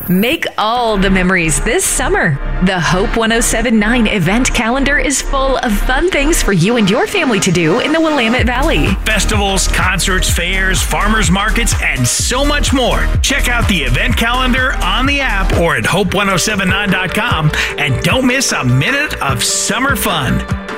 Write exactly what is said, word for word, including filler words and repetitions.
Make all the memories this summer. The Hope ten seventy-nine event calendar is full of fun things for you and your family to do in the Willamette Valley. Festivals, concerts, fairs, farmers markets, and so much more. Check out the event calendar on the app or at hope ten seventy-nine dot com and don't miss a minute of summer fun.